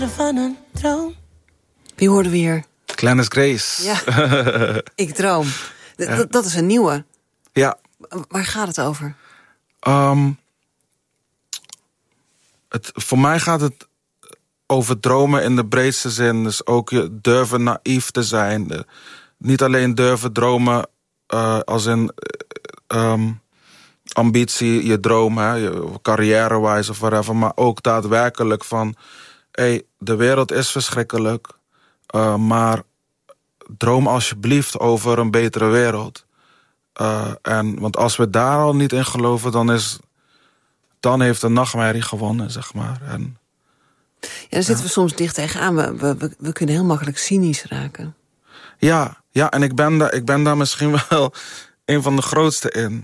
Van een droom. Wie hoorden we hier? Glennis Grace. Ja, ik droom. Dat is een nieuwe. Ja. Waar gaat het over? Voor mij gaat het over dromen in de breedste zin. Dus ook je durven naïef te zijn. Niet alleen durven dromen als in ambitie, je droom, hè, je carrière-wise of whatever. Maar ook daadwerkelijk van, de wereld is verschrikkelijk. Maar droom alsjeblieft over een betere wereld. Want als we daar al niet in geloven, dan heeft de nachtmerrie gewonnen, zeg maar. Ja, daar zitten we soms dicht tegenaan. We kunnen heel makkelijk cynisch raken. Ja, en ik ben daar misschien wel een van de grootste in.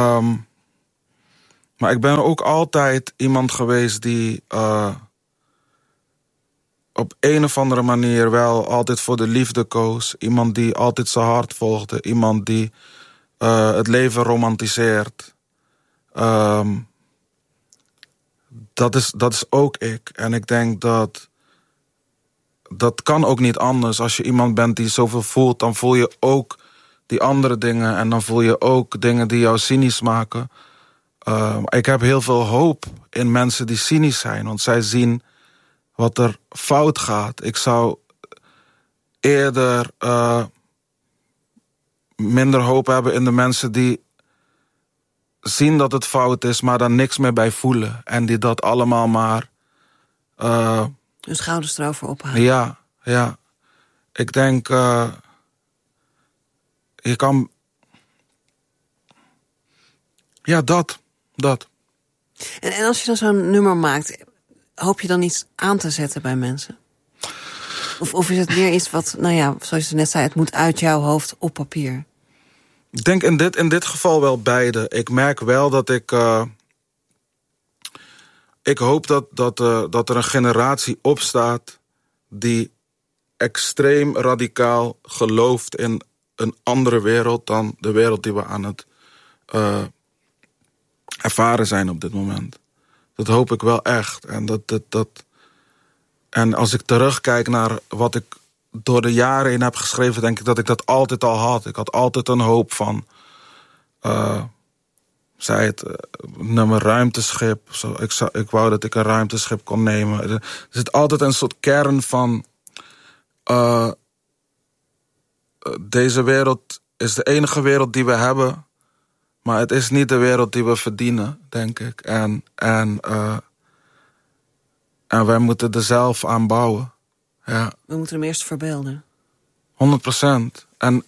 Maar ik ben ook altijd iemand geweest die op een of andere manier wel altijd voor de liefde koos. Iemand die altijd zijn hart volgde. Iemand die het leven romantiseert. Dat is ook ik. En ik denk dat kan ook niet anders. Als je iemand bent die zoveel voelt, dan voel je ook die andere dingen. En dan voel je ook dingen die jou cynisch maken. Ik heb heel veel hoop in mensen die cynisch zijn. Want zij zien wat er fout gaat. Ik zou eerder minder hoop hebben in de mensen die zien dat het fout is, maar daar niks meer bij voelen. En die dat allemaal maar hun schouders erover ophalen. Ja. Ik denk, je kan... Ja, dat. En als je dan zo'n nummer maakt, hoop je dan iets aan te zetten bij mensen? Of is het meer iets wat, zoals je net zei, het moet uit jouw hoofd op papier? Ik denk in dit geval wel beide. Ik merk wel dat ik hoop dat er een generatie opstaat die extreem radicaal gelooft in een andere wereld dan de wereld die we aan het ervaren zijn op dit moment. Dat hoop ik wel echt. En als ik terugkijk naar wat ik door de jaren in heb geschreven, denk ik dat ik dat altijd al had. Ik had altijd een hoop van, zei het, nummer ruimteschip. Zo, ik wou dat ik een ruimteschip kon nemen. Er zit altijd een soort kern van, deze wereld is de enige wereld die we hebben, maar het is niet de wereld die we verdienen, denk ik. En wij moeten er zelf aan bouwen. Ja. We moeten hem eerst verbeelden. 100%.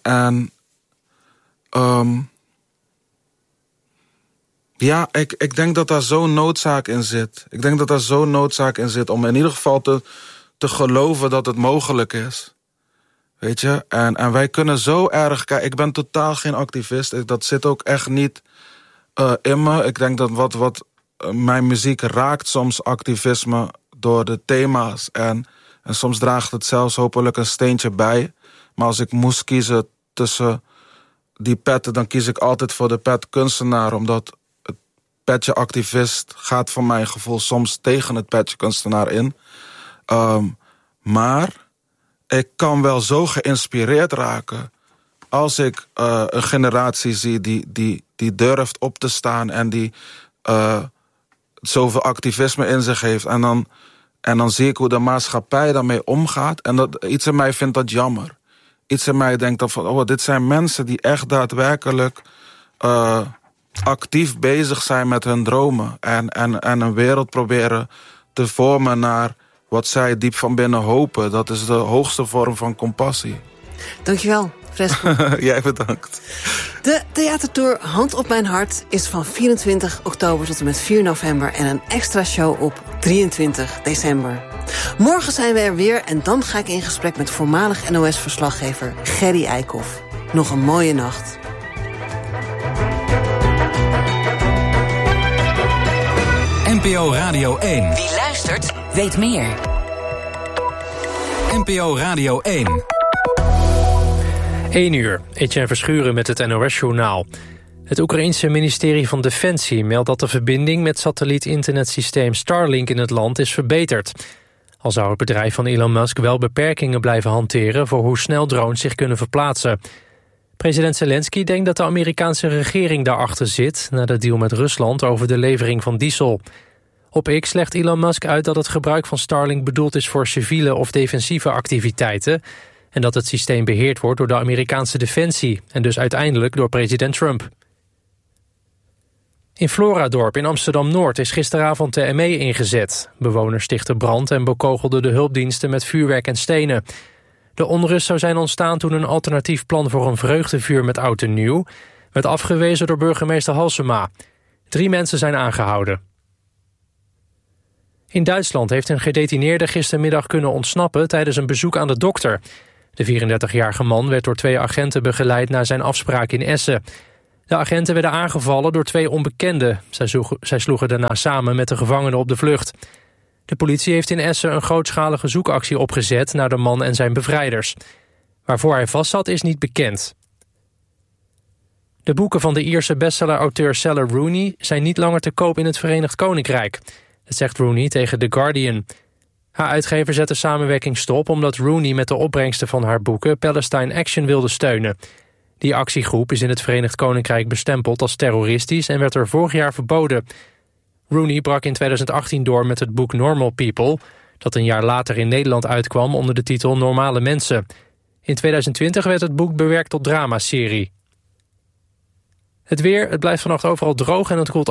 Ik denk dat daar zo'n noodzaak in zit. Ik denk dat daar zo'n noodzaak in zit om in ieder geval te geloven dat het mogelijk is. Weet je? En wij kunnen zo erg... Ik ben totaal geen activist. Dat zit ook echt niet in me. Ik denk dat wat mijn muziek raakt soms activisme door de thema's. En soms draagt het zelfs hopelijk een steentje bij. Maar als ik moest kiezen tussen die petten, dan kies ik altijd voor de pet kunstenaar. Omdat het petje activist gaat voor mijn gevoel soms tegen het petje kunstenaar in. Maar ik kan wel zo geïnspireerd raken als ik een generatie zie die durft op te staan en die zoveel activisme in zich heeft. En dan zie ik hoe de maatschappij daarmee omgaat. En iets in mij vindt dat jammer. Iets in mij denkt dan van, dit zijn mensen die echt daadwerkelijk actief bezig zijn met hun dromen. En een wereld proberen te vormen naar wat zij diep van binnen hopen. Dat is de hoogste vorm van compassie. Dankjewel, Fresco. Jij bedankt. De theatertour Hand op mijn hart is van 24 oktober tot en met 4 november... en een extra show op 23 december. Morgen zijn we er weer en dan ga ik in gesprek met voormalig NOS-verslaggever Gerry Eikhoff. Nog een mooie nacht. NPO Radio 1. Wie luistert, weet meer. NPO Radio 1. 1 uur, Etienne Verschuren met het NOS-journaal. Het Oekraïense ministerie van Defensie meldt dat de verbinding met satelliet-internetsysteem Starlink in het land is verbeterd. Al zou het bedrijf van Elon Musk wel beperkingen blijven hanteren voor hoe snel drones zich kunnen verplaatsen. President Zelensky denkt dat de Amerikaanse regering daarachter zit na de deal met Rusland over de levering van diesel. Op X legt Elon Musk uit dat het gebruik van Starlink bedoeld is voor civiele of defensieve activiteiten en dat het systeem beheerd wordt door de Amerikaanse defensie en dus uiteindelijk door president Trump. In Floradorp in Amsterdam-Noord is gisteravond de ME ingezet. Bewoners stichtten brand en bekogelden de hulpdiensten met vuurwerk en stenen. De onrust zou zijn ontstaan toen een alternatief plan voor een vreugdevuur met oud en nieuw werd afgewezen door burgemeester Halsema. 3 mensen zijn aangehouden. In Duitsland heeft een gedetineerde gistermiddag kunnen ontsnappen tijdens een bezoek aan de dokter. De 34-jarige man werd door 2 agenten begeleid naar zijn afspraak in Essen. De agenten werden aangevallen door 2 onbekenden. Zij sloegen daarna samen met de gevangenen op de vlucht. De politie heeft in Essen een grootschalige zoekactie opgezet naar de man en zijn bevrijders. Waarvoor hij vastzat is niet bekend. De boeken van de Ierse bestseller-auteur Sally Rooney zijn niet langer te koop in het Verenigd Koninkrijk. Dat zegt Rooney tegen The Guardian. Haar uitgever zet de samenwerking stop omdat Rooney met de opbrengsten van haar boeken Palestine Action wilde steunen. Die actiegroep is in het Verenigd Koninkrijk bestempeld als terroristisch en werd er vorig jaar verboden. Rooney brak in 2018 door met het boek Normal People, dat een jaar later in Nederland uitkwam onder de titel Normale Mensen. In 2020 werd het boek bewerkt tot dramaserie. Het weer, het blijft vannacht overal droog en het koelt